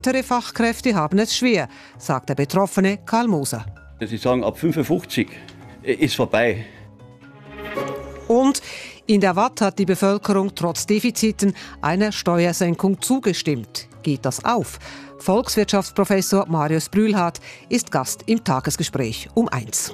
Ältere Fachkräfte haben es schwer, sagt der Betroffene Karl Moser. Sie sagen, ab 55 ist vorbei. Und in der Watt hat die Bevölkerung trotz Defiziten einer Steuersenkung zugestimmt. Geht das auf? Volkswirtschaftsprofessor Marius Brühlhardt ist Gast im Tagesgespräch um 1.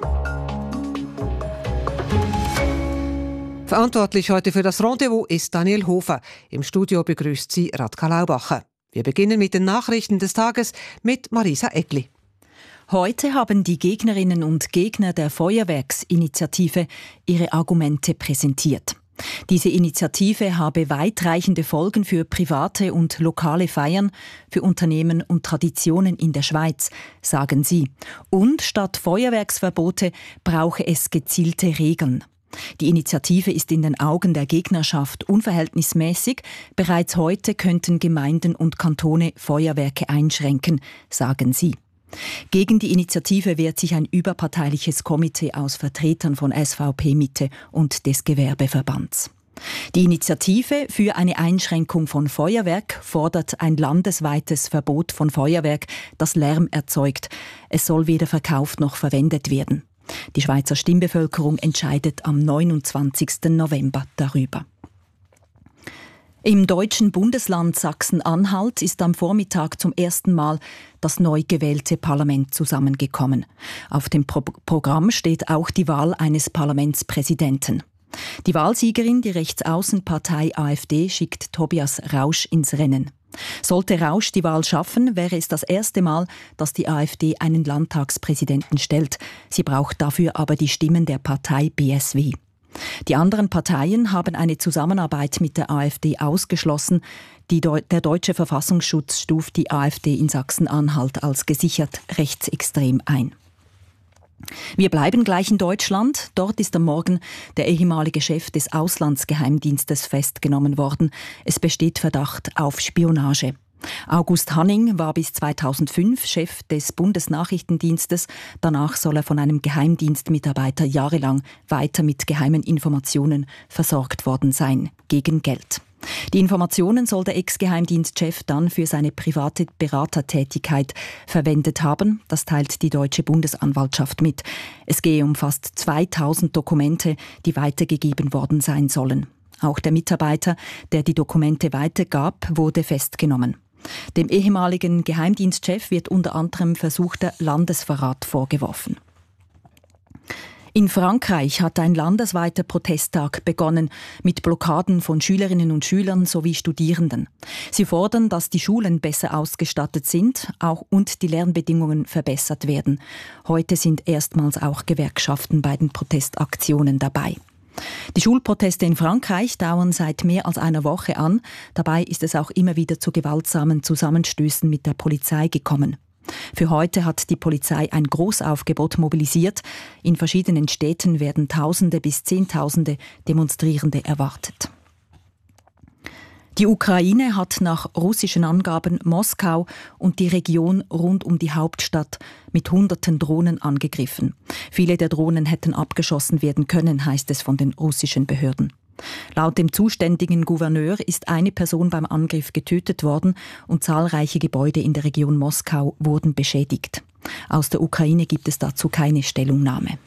Verantwortlich heute für das Rendezvous ist Daniel Hofer. Im Studio begrüßt sie Radka Laubacher. Wir beginnen mit den Nachrichten des Tages mit Marisa Egli. Heute haben die Gegnerinnen und Gegner der Feuerwerksinitiative ihre Argumente präsentiert. Diese Initiative habe weitreichende Folgen für private und lokale Feiern, für Unternehmen und Traditionen in der Schweiz, sagen sie. Und statt Feuerwerksverbote brauche es gezielte Regeln. Die Initiative ist in den Augen der Gegnerschaft unverhältnismäßig. Bereits heute könnten Gemeinden und Kantone Feuerwerke einschränken, sagen sie. Gegen die Initiative wehrt sich ein überparteiliches Komitee aus Vertretern von SVP Mitte und des Gewerbeverbands. Die Initiative für eine Einschränkung von Feuerwerk fordert ein landesweites Verbot von Feuerwerk, das Lärm erzeugt. Es soll weder verkauft noch verwendet werden. Die Schweizer Stimmbevölkerung entscheidet am 29. November darüber. Im deutschen Bundesland Sachsen-Anhalt ist am Vormittag zum ersten Mal das neu gewählte Parlament zusammengekommen. Auf dem Programm steht auch die Wahl eines Parlamentspräsidenten. Die Wahlsiegerin, die Rechtsaußenpartei AfD, schickt Tobias Rausch ins Rennen. Sollte Rausch die Wahl schaffen, wäre es das erste Mal, dass die AfD einen Landtagspräsidenten stellt. Sie braucht dafür aber die Stimmen der Partei BSW. Die anderen Parteien haben eine Zusammenarbeit mit der AfD ausgeschlossen. Der deutsche Verfassungsschutz stuft die AfD in Sachsen-Anhalt als gesichert rechtsextrem ein. Wir bleiben gleich in Deutschland. Dort ist am Morgen der ehemalige Chef des Auslandsgeheimdienstes festgenommen worden. Es besteht Verdacht auf Spionage. August Hanning war bis 2005 Chef des Bundesnachrichtendienstes. Danach soll er von einem Geheimdienstmitarbeiter jahrelang weiter mit geheimen Informationen versorgt worden sein, gegen Geld. Die Informationen soll der Ex-Geheimdienstchef dann für seine private Beratertätigkeit verwendet haben. Das teilt die Deutsche Bundesanwaltschaft mit. Es gehe um fast 2000 Dokumente, die weitergegeben worden sein sollen. Auch der Mitarbeiter, der die Dokumente weitergab, wurde festgenommen. Dem ehemaligen Geheimdienstchef wird unter anderem versuchter Landesverrat vorgeworfen. In Frankreich hat ein landesweiter Protesttag begonnen mit Blockaden von Schülerinnen und Schülern sowie Studierenden. Sie fordern, dass die Schulen besser ausgestattet sind und die Lernbedingungen verbessert werden. Heute sind erstmals auch Gewerkschaften bei den Protestaktionen dabei. Die Schulproteste in Frankreich dauern seit mehr als einer Woche an. Dabei ist es auch immer wieder zu gewaltsamen Zusammenstößen mit der Polizei gekommen. Für heute hat die Polizei ein Großaufgebot mobilisiert. In verschiedenen Städten werden Tausende bis Zehntausende Demonstrierende erwartet. Die Ukraine hat nach russischen Angaben Moskau und die Region rund um die Hauptstadt mit Hunderten Drohnen angegriffen. Viele der Drohnen hätten abgeschossen werden können, heißt es von den russischen Behörden. Laut dem zuständigen Gouverneur ist eine Person beim Angriff getötet worden und zahlreiche Gebäude in der Region Moskau wurden beschädigt. Aus der Ukraine gibt es dazu keine Stellungnahme.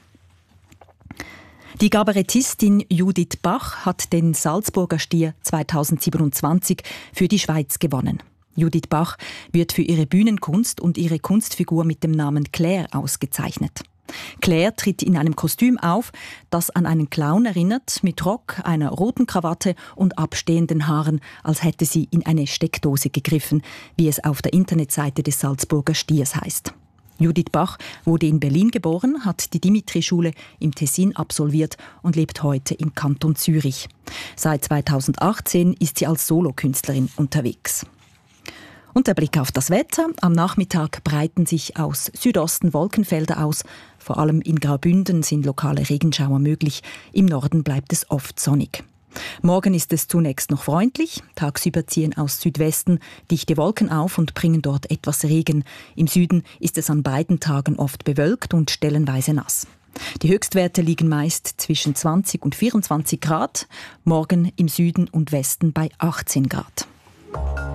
Die Kabarettistin Judith Bach hat den Salzburger Stier 2027 für die Schweiz gewonnen. Judith Bach wird für ihre Bühnenkunst und ihre Kunstfigur mit dem Namen Claire ausgezeichnet. Claire tritt in einem Kostüm auf, das an einen Clown erinnert, mit Rock, einer roten Krawatte und abstehenden Haaren, als hätte sie in eine Steckdose gegriffen, wie es auf der Internetseite des Salzburger Stiers heißt. Judith Bach wurde in Berlin geboren, hat die Dimitri-Schule im Tessin absolviert und lebt heute im Kanton Zürich. Seit 2018 ist sie als Solokünstlerin unterwegs. Und der Blick auf das Wetter. Am Nachmittag breiten sich aus Südosten Wolkenfelder aus. Vor allem in Graubünden sind lokale Regenschauer möglich. Im Norden bleibt es oft sonnig. Morgen ist es zunächst noch freundlich. Tagsüber ziehen aus Südwesten dichte Wolken auf und bringen dort etwas Regen. Im Süden ist es an beiden Tagen oft bewölkt und stellenweise nass. Die Höchstwerte liegen meist zwischen 20 und 24 Grad. Morgen im Süden und Westen bei 18 Grad.